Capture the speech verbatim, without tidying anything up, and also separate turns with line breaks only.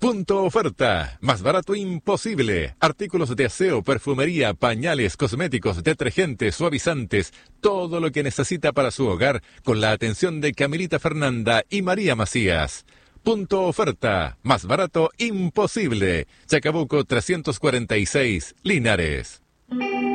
Punto Oferta. Más barato imposible. Artículos de aseo, perfumería, pañales, cosméticos, detergentes, suavizantes. Todo lo que necesita para su hogar con la atención de Camilita Fernanda y María Macías. Punto Oferta. Más barato imposible. Chacabuco trescientos cuarenta y seis, Linares.